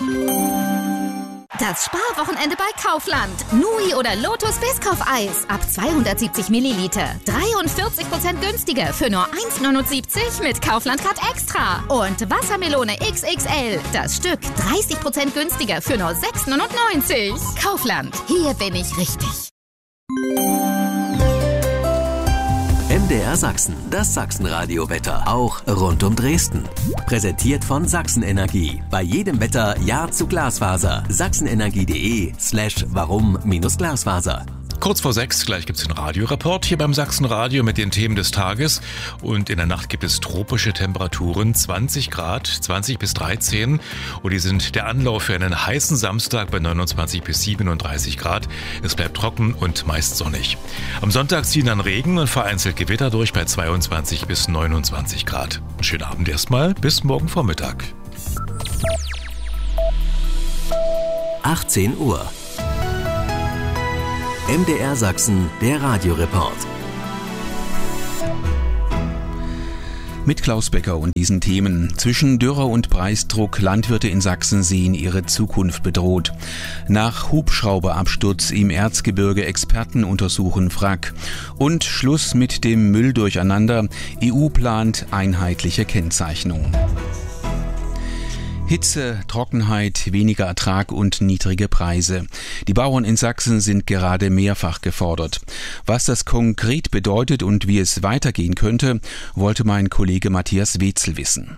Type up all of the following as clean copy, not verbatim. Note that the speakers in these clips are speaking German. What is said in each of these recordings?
Das Sparwochenende bei Kaufland. Nui oder Lotus Biscoff-Eis ab 270 Milliliter. 43% günstiger für nur 1,79 mit Kaufland Card Extra. Und Wassermelone XXL. Das Stück 30% günstiger für nur 6,99. Kaufland. Hier bin ich richtig. MDR Sachsen, das Sachsenradio-Wetter, auch rund um Dresden. Präsentiert von Sachsenenergie. Bei jedem Wetter Ja zu Glasfaser. sachsenenergie.de/warum-Glasfaser. Kurz vor 6, gleich gibt es den Radioreport hier beim Sachsenradio mit den Themen des Tages. Und in der Nacht gibt es tropische Temperaturen, 20 Grad, 20 bis 13. Und die sind der Anlauf für einen heißen Samstag bei 29 bis 37 Grad. Es bleibt trocken und meist sonnig. Am Sonntag ziehen dann Regen und vereinzelt Gewitter durch bei 22 bis 29 Grad. Einen schönen Abend erstmal, bis morgen Vormittag. 18 Uhr. MDR Sachsen, der Radioreport. Mit Klaus Becker und diesen Themen. Zwischen Dürre und Preisdruck, Landwirte in Sachsen sehen ihre Zukunft bedroht. Nach Hubschrauberabsturz im Erzgebirge, Experten untersuchen Wrack. Und Schluss mit dem Mülldurcheinander. EU plant einheitliche Kennzeichnung. Hitze, Trockenheit, weniger Ertrag und niedrige Preise. Die Bauern in Sachsen sind gerade mehrfach gefordert. Was das konkret bedeutet und wie es weitergehen könnte, wollte mein Kollege Matthias Wetzel wissen.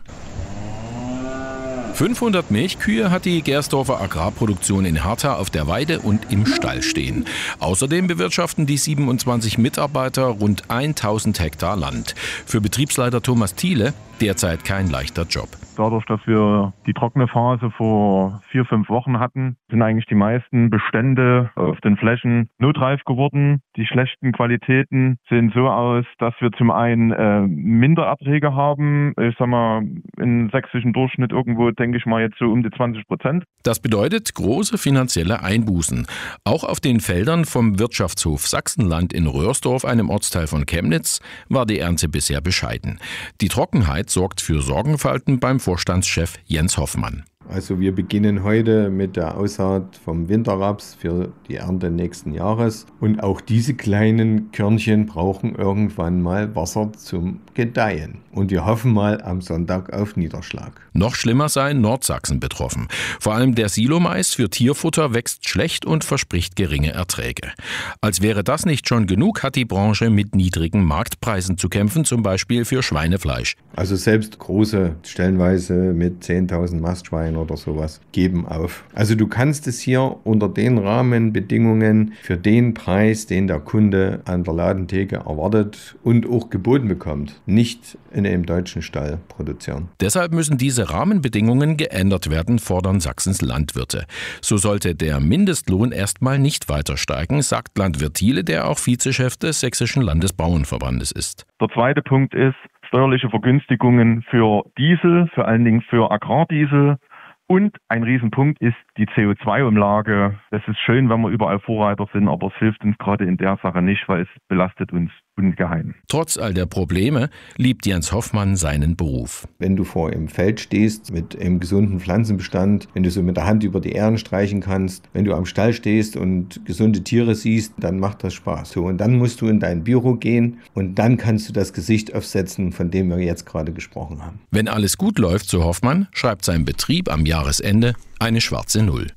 500 Milchkühe hat die Gersdorfer Agrarproduktion in Hertha auf der Weide und im Stall stehen. Außerdem bewirtschaften die 27 Mitarbeiter rund 1000 Hektar Land. Für Betriebsleiter Thomas Thiele derzeit kein leichter Job. Dadurch, dass wir die trockene Phase vor 4-5 Wochen hatten, sind eigentlich die meisten Bestände auf den Flächen notreif geworden. Die schlechten Qualitäten sehen so aus, dass wir zum einen Mindererträge haben. Ich sag mal, im sächsischen Durchschnitt irgendwo, denke ich mal, jetzt so um die 20%. Das bedeutet große finanzielle Einbußen. Auch auf den Feldern vom Wirtschaftshof Sachsenland in Röhrsdorf, einem Ortsteil von Chemnitz, war die Ernte bisher bescheiden. Die Trockenheit sorgt für Sorgenfalten beim Vorstandschef Jens Hoffmann. Also wir beginnen heute mit der Aussaat vom Winterraps für die Ernte nächsten Jahres. Und auch diese kleinen Körnchen brauchen irgendwann mal Wasser zum Gedeihen. Und wir hoffen mal am Sonntag auf Niederschlag. Noch schlimmer sei Nordsachsen betroffen. Vor allem der Silomais für Tierfutter wächst schlecht und verspricht geringe Erträge. Als wäre das nicht schon genug, hat die Branche mit niedrigen Marktpreisen zu kämpfen, zum Beispiel für Schweinefleisch. Also selbst große, stellenweise mit 10.000 Mastschweinen oder sowas, geben auf. Also du kannst es hier unter den Rahmenbedingungen für den Preis, den der Kunde an der Ladentheke erwartet und auch geboten bekommt, nicht in einem deutschen Stall produzieren. Deshalb müssen diese Rahmenbedingungen geändert werden, fordern Sachsens Landwirte. So sollte der Mindestlohn erstmal nicht weiter steigen, sagt Landwirt Thiele, der auch Vizechef des Sächsischen Landesbauernverbandes ist. Der zweite Punkt ist steuerliche Vergünstigungen für Diesel, vor allen Dingen für Agrardiesel. Und ein Riesenpunkt ist die CO2-Umlage. Es ist schön, wenn wir überall Vorreiter sind, aber es hilft uns gerade in der Sache nicht, weil es belastet uns ungeheim. Trotz all der Probleme liebt Jens Hoffmann seinen Beruf. Wenn du vor im Feld stehst mit einem gesunden Pflanzenbestand, wenn du so mit der Hand über die Ähren streichen kannst, wenn du am Stall stehst und gesunde Tiere siehst, dann macht das Spaß. So, und dann musst du in dein Büro gehen und dann kannst du das Gesicht aufsetzen, von dem wir jetzt gerade gesprochen haben. Wenn alles gut läuft, so Hoffmann, schreibt sein Betrieb am Jahresende eine schwarze Null.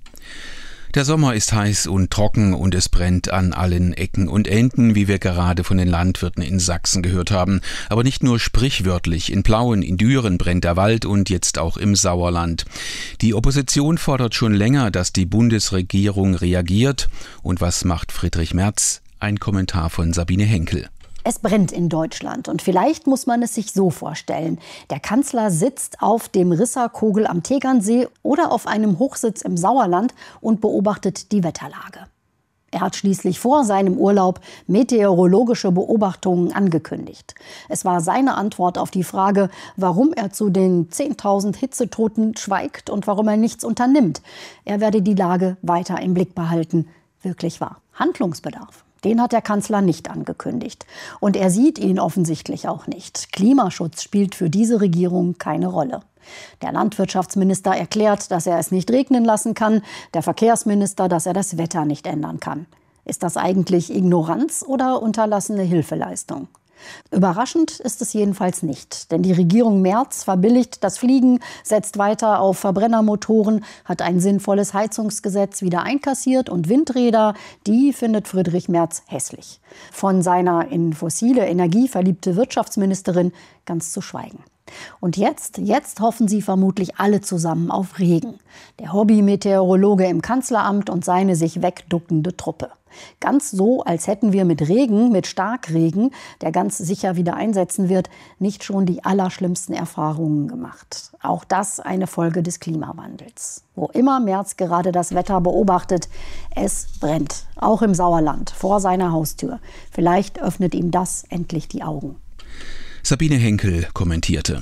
Der Sommer ist heiß und trocken und es brennt an allen Ecken und Enden, wie wir gerade von den Landwirten in Sachsen gehört haben. Aber nicht nur sprichwörtlich. In Plauen, in Düren brennt der Wald und jetzt auch im Sauerland. Die Opposition fordert schon länger, dass die Bundesregierung reagiert. Und was macht Friedrich Merz? Ein Kommentar von Sabine Henkel. Es brennt in Deutschland und vielleicht muss man es sich so vorstellen. Der Kanzler sitzt auf dem Risserkogel am Tegernsee oder auf einem Hochsitz im Sauerland und beobachtet die Wetterlage. Er hat schließlich vor seinem Urlaub meteorologische Beobachtungen angekündigt. Es war seine Antwort auf die Frage, warum er zu den 10.000 Hitzetoten schweigt und warum er nichts unternimmt. Er werde die Lage weiter im Blick behalten. Wirklich wahr. Handlungsbedarf. Den hat der Kanzler nicht angekündigt. Und er sieht ihn offensichtlich auch nicht. Klimaschutz spielt für diese Regierung keine Rolle. Der Landwirtschaftsminister erklärt, dass er es nicht regnen lassen kann, der Verkehrsminister, dass er das Wetter nicht ändern kann. Ist das eigentlich Ignoranz oder unterlassene Hilfeleistung? Überraschend ist es jedenfalls nicht, denn die Regierung Merz verbilligt das Fliegen, setzt weiter auf Verbrennermotoren, hat ein sinnvolles Heizungsgesetz wieder einkassiert und Windräder, die findet Friedrich Merz hässlich. Von seiner in fossile Energie verliebte Wirtschaftsministerin ganz zu schweigen. Und jetzt hoffen sie vermutlich alle zusammen auf Regen. Der Hobby-Meteorologe im Kanzleramt und seine sich wegduckende Truppe. Ganz so, als hätten wir mit Regen, mit Starkregen, der ganz sicher wieder einsetzen wird, nicht schon die allerschlimmsten Erfahrungen gemacht. Auch das eine Folge des Klimawandels. Wo immer Merz gerade das Wetter beobachtet, es brennt. Auch im Sauerland, vor seiner Haustür. Vielleicht öffnet ihm das endlich die Augen. Sabine Henkel kommentierte.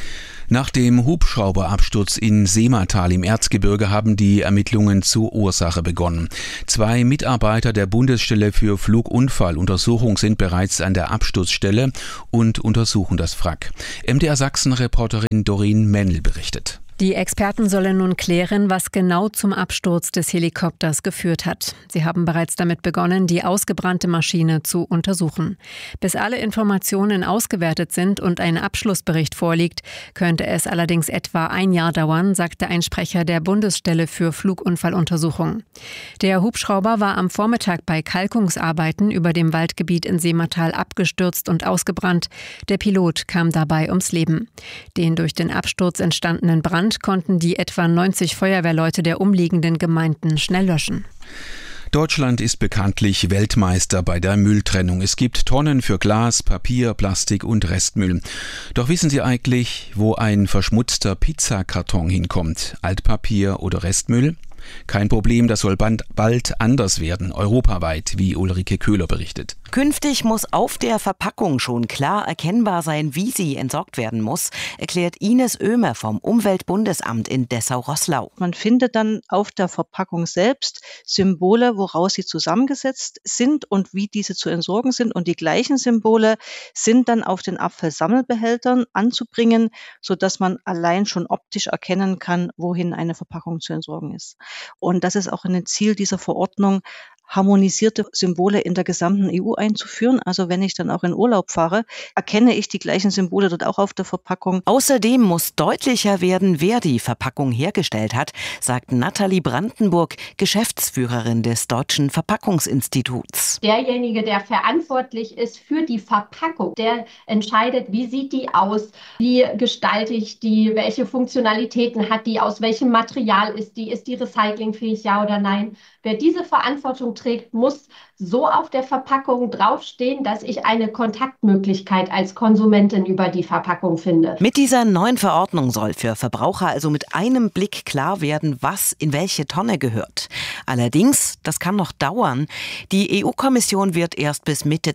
Nach dem Hubschrauberabsturz in Seematal im Erzgebirge haben die Ermittlungen zur Ursache begonnen. 2 Mitarbeiter der Bundesstelle für Flugunfalluntersuchung sind bereits an der Absturzstelle und untersuchen das Wrack. MDR Sachsen-Reporterin Doreen Mennel berichtet. Die Experten sollen nun klären, was genau zum Absturz des Helikopters geführt hat. Sie haben bereits damit begonnen, die ausgebrannte Maschine zu untersuchen. Bis alle Informationen ausgewertet sind und ein Abschlussbericht vorliegt, könnte es allerdings etwa 1 Jahr dauern, sagte ein Sprecher der Bundesstelle für Flugunfalluntersuchung. Der Hubschrauber war am Vormittag bei Kalkungsarbeiten über dem Waldgebiet in Seematal abgestürzt und ausgebrannt. Der Pilot kam dabei ums Leben. Den durch den Absturz entstandenen Brand konnten die etwa 90 Feuerwehrleute der umliegenden Gemeinden schnell löschen. Deutschland ist bekanntlich Weltmeister bei der Mülltrennung. Es gibt Tonnen für Glas, Papier, Plastik und Restmüll. Doch wissen Sie eigentlich, wo ein verschmutzter Pizzakarton hinkommt? Altpapier oder Restmüll? Kein Problem, das soll bald anders werden, europaweit, wie Ulrike Köhler berichtet. Künftig muss auf der Verpackung schon klar erkennbar sein, wie sie entsorgt werden muss, erklärt Ines Oehmer vom Umweltbundesamt in Dessau-Roßlau. Man findet dann auf der Verpackung selbst Symbole, woraus sie zusammengesetzt sind und wie diese zu entsorgen sind. Und die gleichen Symbole sind dann auf den Abfallsammelbehältern anzubringen, sodass man allein schon optisch erkennen kann, wohin eine Verpackung zu entsorgen ist. Und das ist auch ein Ziel dieser Verordnung, harmonisierte Symbole in der gesamten EU einzuführen. Also wenn ich dann auch in Urlaub fahre, erkenne ich die gleichen Symbole dort auch auf der Verpackung. Außerdem muss deutlicher werden, wer die Verpackung hergestellt hat, sagt Nathalie Brandenburg, Geschäftsführerin des Deutschen Verpackungsinstituts. Derjenige, der verantwortlich ist für die Verpackung, der entscheidet, wie sieht die aus, wie gestalte ich die, welche Funktionalitäten hat die, aus welchem Material ist die recyclingfähig, ja oder nein. Wer diese Verantwortung trägt, muss so auf der Verpackung draufstehen, dass ich eine Kontaktmöglichkeit als Konsumentin über die Verpackung finde. Mit dieser neuen Verordnung soll für Verbraucher also mit einem Blick klar werden, was in welche Tonne gehört. Allerdings, das kann noch dauern. Die EU-Kommission wird erst bis Mitte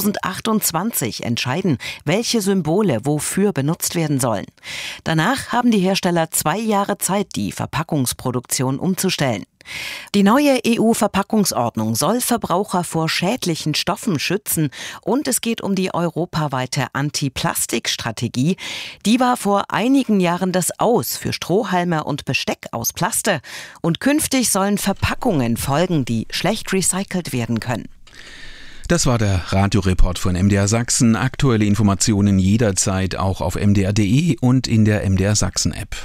2028 entscheiden, welche Symbole wofür benutzt werden sollen. Danach haben die Hersteller 2 Jahre Zeit, die Verpackungsproduktion umzustellen. Die neue EU-Verpackungsordnung soll Verbraucher vor schädlichen Stoffen schützen und es geht um die europaweite Anti-Plastik-Strategie. Die war vor einigen Jahren das Aus für Strohhalme und Besteck aus Plaste. Und künftig sollen Verpackungen folgen, die schlecht recycelt werden können. Das war der Radioreport von MDR Sachsen. Aktuelle Informationen jederzeit auch auf mdr.de und in der MDR Sachsen-App.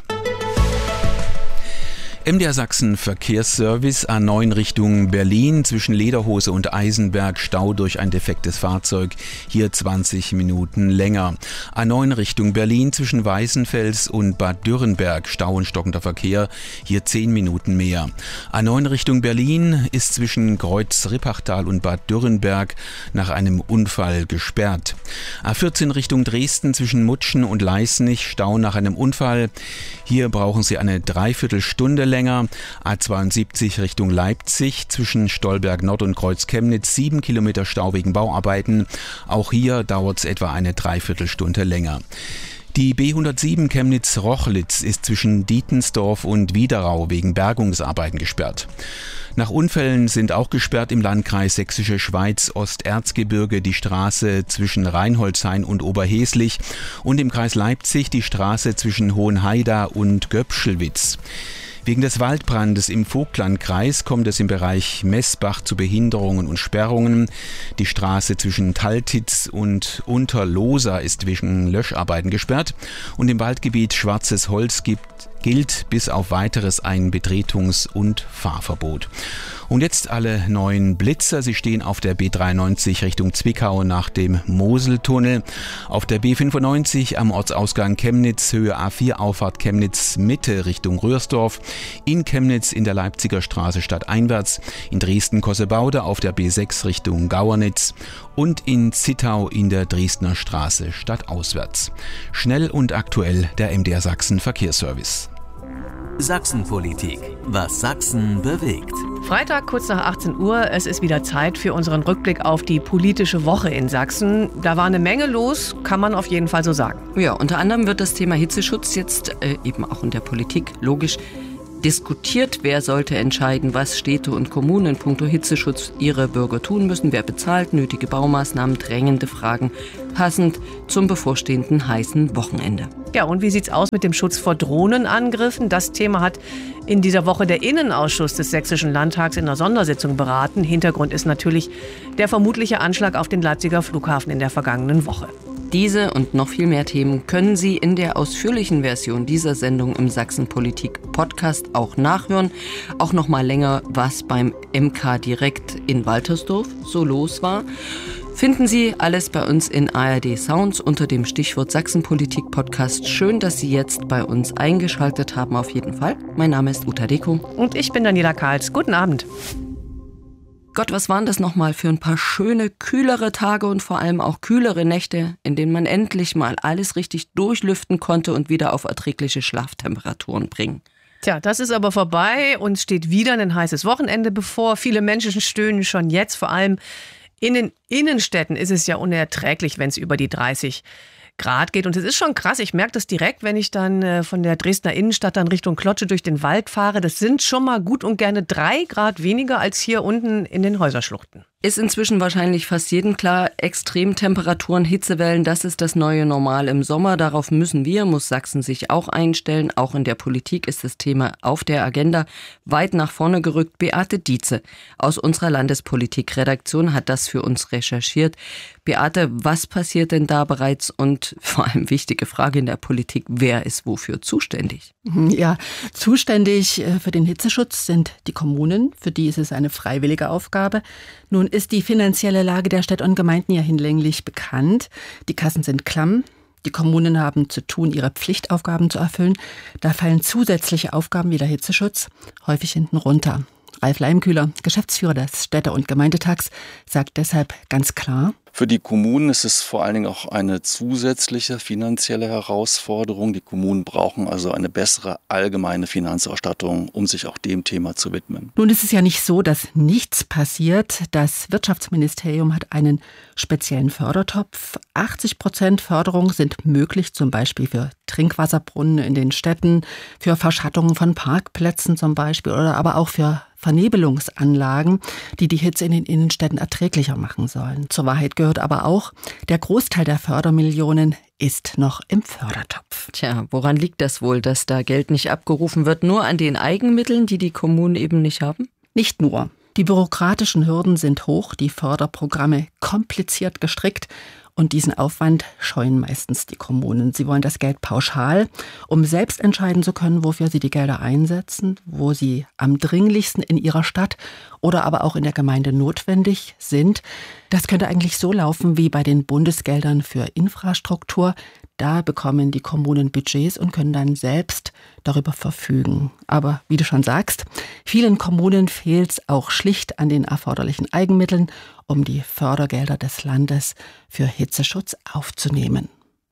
MDR Sachsen Verkehrsservice A9 Richtung Berlin zwischen Lederhose und Eisenberg, Stau durch ein defektes Fahrzeug, hier 20 Minuten länger. A9 Richtung Berlin zwischen Weißenfels und Bad Dürrenberg, Stau und stockender Verkehr, hier 10 Minuten mehr. A9 Richtung Berlin ist zwischen Kreuz-Rippachtal und Bad Dürrenberg nach einem Unfall gesperrt. A14 Richtung Dresden zwischen Mutschen und Leißnich, Stau nach einem Unfall. Hier brauchen Sie eine Dreiviertelstunde länger. A72 Richtung Leipzig zwischen Stolberg Nord und Kreuz Chemnitz 7 Kilometer Stau wegen Bauarbeiten. Auch hier dauert es etwa eine Dreiviertelstunde länger. Die B107 Chemnitz-Rochlitz ist zwischen Dietensdorf und Wiederau wegen Bergungsarbeiten gesperrt. Nach Unfällen sind auch gesperrt im Landkreis Sächsische Schweiz Osterzgebirge die Straße zwischen Reinholdshain und Oberheslich und im Kreis Leipzig die Straße zwischen Hohenhaida und Göpschelwitz. Wegen des Waldbrandes im Vogtlandkreis kommt es im Bereich Messbach zu Behinderungen und Sperrungen. Die Straße zwischen Taltitz und Unterlohsa ist wegen Löscharbeiten gesperrt und im Waldgebiet Schwarzes Holz gilt bis auf Weiteres ein Betretungs- und Fahrverbot. Und jetzt alle neuen Blitzer. Sie stehen auf der B93 Richtung Zwickau nach dem Moseltunnel, auf der B95 am Ortsausgang Chemnitz, Höhe A4 Auffahrt Chemnitz Mitte Richtung Röhrsdorf, in Chemnitz in der Leipziger Straße stadteinwärts, in Dresden-Kossebaude auf der B6 Richtung Gauernitz und in Zittau in der Dresdner Straße stadtauswärts. Schnell und aktuell der MDR Sachsen Verkehrsservice. Sachsenpolitik. Was Sachsen bewegt. Freitag kurz nach 18 Uhr. Es ist wieder Zeit für unseren Rückblick auf die politische Woche in Sachsen. Da war eine Menge los, kann man auf jeden Fall so sagen. Ja, unter anderem wird das Thema Hitzeschutz jetzt eben auch in der Politik logisch diskutiert. Wer sollte entscheiden, was Städte und Kommunen in puncto Hitzeschutz ihre Bürger tun müssen? Wer bezahlt nötige Baumaßnahmen, drängende Fragen, passend zum bevorstehenden heißen Wochenende. Ja, und wie sieht's aus mit dem Schutz vor Drohnenangriffen? Das Thema hat in dieser Woche der Innenausschuss des Sächsischen Landtags in einer Sondersitzung beraten. Hintergrund ist natürlich der vermutliche Anschlag auf den Leipziger Flughafen in der vergangenen Woche. Diese und noch viel mehr Themen können Sie in der ausführlichen Version dieser Sendung im Sachsen-Politik-Podcast auch nachhören. Auch noch mal länger, was beim MK direkt in Waltersdorf so los war. Finden Sie alles bei uns in ARD Sounds unter dem Stichwort Sachsen-Politik-Podcast. Schön, dass Sie jetzt bei uns eingeschaltet haben, auf jeden Fall. Mein Name ist Uta Deko. Und ich bin Daniela Karls. Guten Abend. Gott, was waren das nochmal für ein paar schöne, kühlere Tage und vor allem auch kühlere Nächte, in denen man endlich mal alles richtig durchlüften konnte und wieder auf erträgliche Schlaftemperaturen bringen. Tja, das ist aber vorbei. Uns steht wieder ein heißes Wochenende bevor. Viele Menschen stöhnen schon jetzt. Vor allem in den Innenstädten ist es ja unerträglich, wenn es über die 30 Grad geht. Und es ist schon krass, ich merke das direkt, wenn ich dann von der Dresdner Innenstadt dann Richtung Klotsche durch den Wald fahre. Das sind schon mal gut und gerne 3 Grad weniger als hier unten in den Häuserschluchten. Ist inzwischen wahrscheinlich fast jedem klar, Extremtemperaturen, Hitzewellen, das ist das neue Normal im Sommer. Darauf muss Sachsen sich auch einstellen. Auch in der Politik ist das Thema auf der Agenda weit nach vorne gerückt. Beate Dietze aus unserer Landespolitik-Redaktion hat das für uns recherchiert. Beate, was passiert denn da bereits? Und vor allem wichtige Frage in der Politik, wer ist wofür zuständig? Ja, zuständig für den Hitzeschutz sind die Kommunen. Für die ist es eine freiwillige Aufgabe. Nun ist die finanzielle Lage der Städte und Gemeinden ja hinlänglich bekannt. Die Kassen sind klamm. Die Kommunen haben zu tun, ihre Pflichtaufgaben zu erfüllen. Da fallen zusätzliche Aufgaben wie der Hitzeschutz häufig hinten runter. Ralf Leimkühler, Geschäftsführer des Städte- und Gemeindetags, sagt deshalb ganz klar: Für die Kommunen ist es vor allen Dingen auch eine zusätzliche finanzielle Herausforderung. Die Kommunen brauchen also eine bessere allgemeine Finanzausstattung, um sich auch dem Thema zu widmen. Nun ist es ja nicht so, dass nichts passiert. Das Wirtschaftsministerium hat einen speziellen Fördertopf. 80% Förderung sind möglich, zum Beispiel für Trinkwasserbrunnen in den Städten, für Verschattungen von Parkplätzen zum Beispiel oder aber auch für Vernebelungsanlagen, die die Hitze in den Innenstädten erträglicher machen sollen. Zur Wahrheit gehört aber auch, der Großteil der Fördermillionen ist noch im Fördertopf. Tja, woran liegt das wohl, dass da Geld nicht abgerufen wird? Nur an den Eigenmitteln, die die Kommunen eben nicht haben? Nicht nur. Die bürokratischen Hürden sind hoch, die Förderprogramme kompliziert gestrickt. Und diesen Aufwand scheuen meistens die Kommunen. Sie wollen das Geld pauschal, um selbst entscheiden zu können, wofür sie die Gelder einsetzen, wo sie am dringlichsten in ihrer Stadt oder aber auch in der Gemeinde notwendig sind. Das könnte eigentlich so laufen wie bei den Bundesgeldern für Infrastruktur. Da bekommen die Kommunen Budgets und können dann selbst darüber verfügen. Aber wie du schon sagst, vielen Kommunen fehlt es auch schlicht an den erforderlichen Eigenmitteln, um die Fördergelder des Landes für Hitzeschutz aufzunehmen.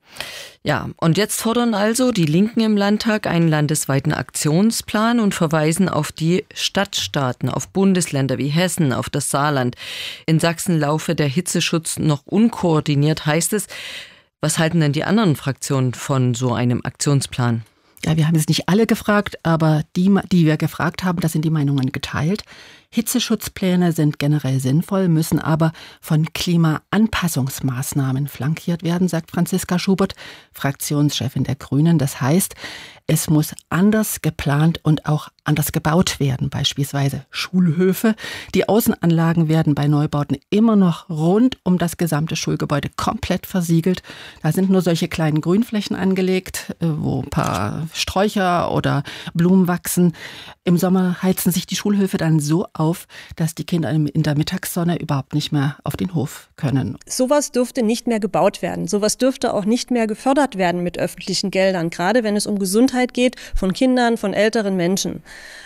Ja, und jetzt fordern also die Linken im Landtag einen landesweiten Aktionsplan und verweisen auf die Stadtstaaten, auf Bundesländer wie Hessen, auf das Saarland. In Sachsen laufe der Hitzeschutz noch unkoordiniert, heißt es. Was halten denn die anderen Fraktionen von so einem Aktionsplan? Ja, wir haben jetzt nicht alle gefragt, aber die wir gefragt haben, da sind die Meinungen geteilt. Hitzeschutzpläne sind generell sinnvoll, müssen aber von Klimaanpassungsmaßnahmen flankiert werden, sagt Franziska Schubert, Fraktionschefin der Grünen. Das heißt, es muss anders geplant und auch anders gebaut werden, beispielsweise Schulhöfe. Die Außenanlagen werden bei Neubauten immer noch rund um das gesamte Schulgebäude komplett versiegelt. Da sind nur solche kleinen Grünflächen angelegt, wo ein paar Sträucher oder Blumen wachsen. Im Sommer heizen sich die Schulhöfe dann so auf, dass die Kinder in der Mittagssonne überhaupt nicht mehr auf den Hof können. Sowas dürfte nicht mehr gebaut werden. Sowas dürfte auch nicht mehr gefördert werden mit öffentlichen Geldern, gerade wenn es um Gesundheit geht von Kindern, von älteren Menschen.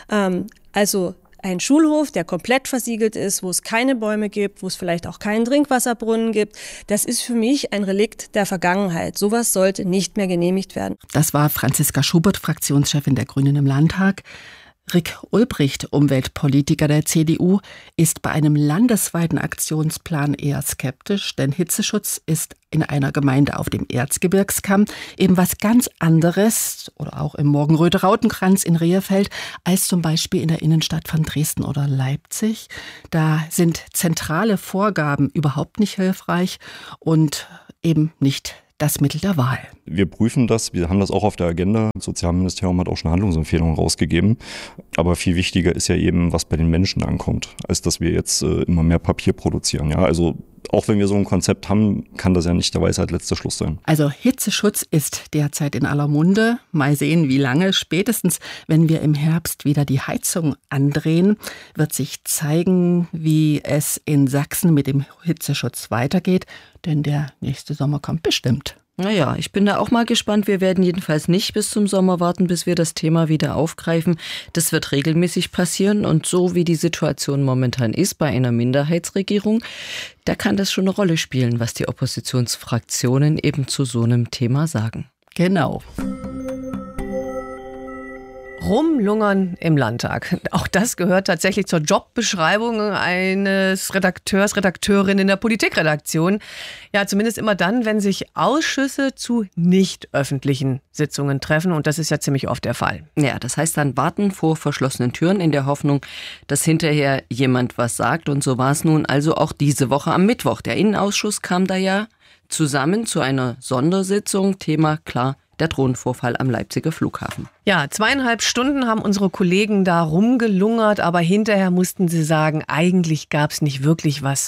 Also ein Schulhof, der komplett versiegelt ist, wo es keine Bäume gibt, wo es vielleicht auch keinen Trinkwasserbrunnen gibt, das ist für mich ein Relikt der Vergangenheit. Sowas sollte nicht mehr genehmigt werden. Das war Franziska Schubert, Fraktionschefin der Grünen im Landtag. Rick Ulbricht, Umweltpolitiker der CDU, ist bei einem landesweiten Aktionsplan eher skeptisch, denn Hitzeschutz ist in einer Gemeinde auf dem Erzgebirgskamm eben was ganz anderes oder auch im Morgenröte-Rautenkranz in Rehefeld als zum Beispiel in der Innenstadt von Dresden oder Leipzig. Da sind zentrale Vorgaben überhaupt nicht hilfreich und eben nicht das Mittel der Wahl. Wir prüfen das, wir haben das auch auf der Agenda. Das Sozialministerium hat auch schon Handlungsempfehlungen rausgegeben. Aber viel wichtiger ist ja eben, was bei den Menschen ankommt, als dass wir jetzt immer mehr Papier produzieren. Ja, also auch wenn wir so ein Konzept haben, kann das ja nicht der Weisheit letzter Schluss sein. Also Hitzeschutz ist derzeit in aller Munde. Mal sehen, wie lange. Spätestens, wenn wir im Herbst wieder die Heizung andrehen, wird sich zeigen, wie es in Sachsen mit dem Hitzeschutz weitergeht. Denn der nächste Sommer kommt bestimmt. Naja, ich bin da auch mal gespannt. Wir werden jedenfalls nicht bis zum Sommer warten, bis wir das Thema wieder aufgreifen. Das wird regelmäßig passieren und so wie die Situation momentan ist bei einer Minderheitsregierung, da kann das schon eine Rolle spielen, was die Oppositionsfraktionen eben zu so einem Thema sagen. Genau. Rumlungern im Landtag. Auch das gehört tatsächlich zur Jobbeschreibung eines Redakteurs, Redakteurin in der Politikredaktion. Ja, zumindest immer dann, wenn sich Ausschüsse zu nicht öffentlichen Sitzungen treffen. Und das ist ja ziemlich oft der Fall. Ja, das heißt dann warten vor verschlossenen Türen in der Hoffnung, dass hinterher jemand was sagt. Und so war es nun also auch diese Woche am Mittwoch. Der Innenausschuss kam da ja zusammen zu einer Sondersitzung. Thema klar, der Drohnenvorfall am Leipziger Flughafen. Ja, 2,5 Stunden haben unsere Kollegen da rumgelungert, aber hinterher mussten sie sagen, eigentlich gab es nicht wirklich was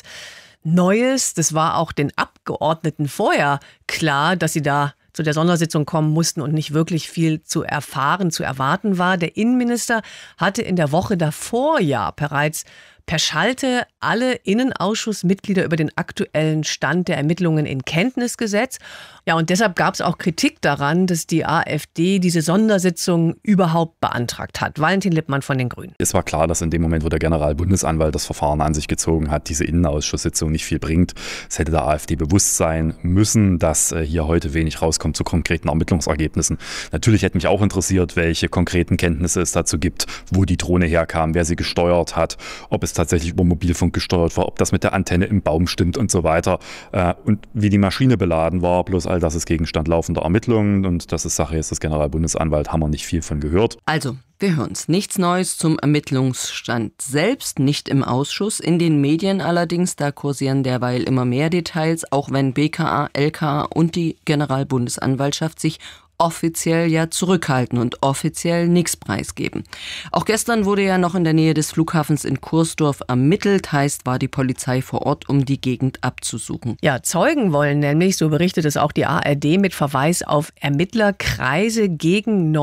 Neues. Das war auch den Abgeordneten vorher klar, dass sie da zu der Sondersitzung kommen mussten und nicht wirklich viel zu erwarten war. Der Innenminister hatte in der Woche davor ja bereits per Schalte alle Innenausschussmitglieder über den aktuellen Stand der Ermittlungen in Kenntnis gesetzt. Ja, und deshalb gab es auch Kritik daran, dass die AfD diese Sondersitzung überhaupt beantragt hat. Valentin Lippmann von den Grünen. Es war klar, dass in dem Moment, wo der Generalbundesanwalt das Verfahren an sich gezogen hat, diese Innenausschusssitzung nicht viel bringt. Es hätte der AfD bewusst sein müssen, dass hier heute wenig rauskommt zu konkreten Ermittlungsergebnissen. Natürlich hätte mich auch interessiert, welche konkreten Kenntnisse es dazu gibt, wo die Drohne herkam, wer sie gesteuert hat, ob es tatsächlich über Mobilfunk gesteuert war, ob das mit der Antenne im Baum stimmt und so weiter und wie die Maschine beladen war. Bloß all das ist Gegenstand laufender Ermittlungen und das ist Sache jetzt des Generalbundesanwalts, haben wir nicht viel von gehört. Also, wir hören's. Nichts Neues zum Ermittlungsstand selbst, nicht im Ausschuss. In den Medien allerdings, da kursieren derweil immer mehr Details, auch wenn BKA, LKA und die Generalbundesanwaltschaft sich offiziell ja zurückhalten und offiziell nichts preisgeben. Auch gestern wurde ja noch in der Nähe des Flughafens in Kursdorf ermittelt, heißt, war die Polizei vor Ort, um die Gegend abzusuchen. Ja, Zeugen wollen nämlich, so berichtet es auch die ARD mit Verweis auf Ermittlerkreise gegen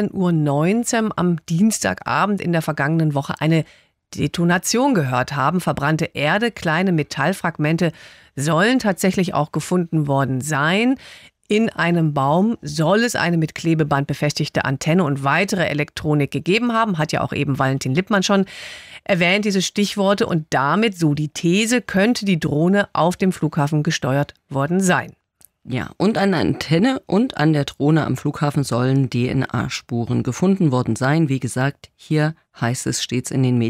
19:19 Uhr am Dienstagabend in der vergangenen Woche eine Detonation gehört haben. Verbrannte Erde, kleine Metallfragmente sollen tatsächlich auch gefunden worden sein. In einem Baum soll es eine mit Klebeband befestigte Antenne und weitere Elektronik gegeben haben. Hat ja auch eben Valentin Lippmann schon erwähnt, diese Stichworte. Und damit, so die These, könnte die Drohne auf dem Flughafen gesteuert worden sein. Ja, und an der Antenne und an der Drohne am Flughafen sollen DNA-Spuren gefunden worden sein. Wie gesagt, hier heißt es stets in den Medien,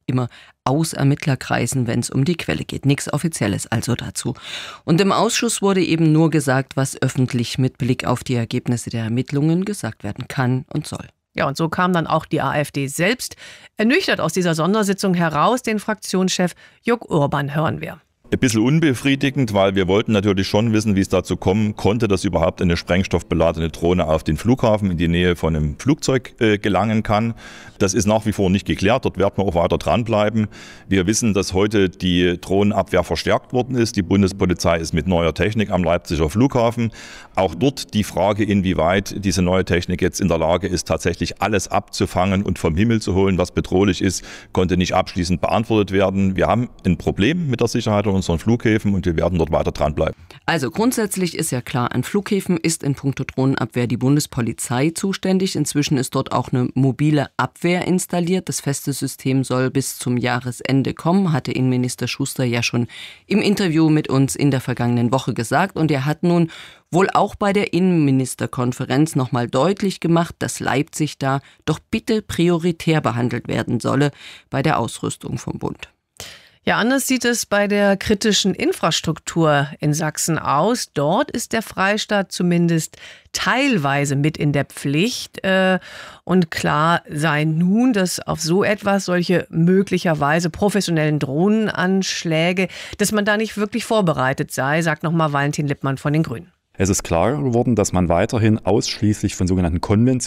immer aus Ermittlerkreisen, wenn es um die Quelle geht. Nichts Offizielles also dazu. Und im Ausschuss wurde eben nur gesagt, was öffentlich mit Blick auf die Ergebnisse der Ermittlungen gesagt werden kann und soll. Ja, und so kam dann auch die AfD selbst ernüchtert aus dieser Sondersitzung heraus. Den Fraktionschef Jörg Urban hören wir. Ein bisschen unbefriedigend, weil wir wollten natürlich schon wissen, wie es dazu kommen konnte, dass überhaupt eine sprengstoffbeladene Drohne auf den Flughafen in die Nähe von einem Flugzeug gelangen kann. Das ist nach wie vor nicht geklärt, dort werden wir auch weiter dranbleiben. Wir wissen, dass heute die Drohnenabwehr verstärkt worden ist. Die Bundespolizei ist mit neuer Technik am Leipziger Flughafen. Auch dort die Frage, inwieweit diese neue Technik jetzt in der Lage ist, tatsächlich alles abzufangen und vom Himmel zu holen, was bedrohlich ist, konnte nicht abschließend beantwortet werden. Wir haben ein Problem mit der Sicherheit an unseren Flughäfen und wir werden dort weiter dranbleiben. Also grundsätzlich ist ja klar, an Flughäfen ist in puncto Drohnenabwehr die Bundespolizei zuständig. Inzwischen ist dort auch eine mobile Abwehr installiert. Das feste System soll bis zum Jahresende kommen, hatte Innenminister Schuster ja schon im Interview mit uns in der vergangenen Woche gesagt. Und er hat nun wohl auch bei der Innenministerkonferenz nochmal deutlich gemacht, dass Leipzig da doch bitte prioritär behandelt werden solle bei der Ausrüstung vom Bund. Ja, anders sieht es bei der kritischen Infrastruktur in Sachsen aus. Dort ist der Freistaat zumindest teilweise mit in der Pflicht. Und klar sei nun, dass auf so etwas, solche möglicherweise professionellen Drohnenanschläge, dass man da nicht wirklich vorbereitet sei, sagt nochmal Valentin Lippmann von den Grünen. Es ist klar geworden, dass man weiterhin ausschließlich von sogenannten konventionellen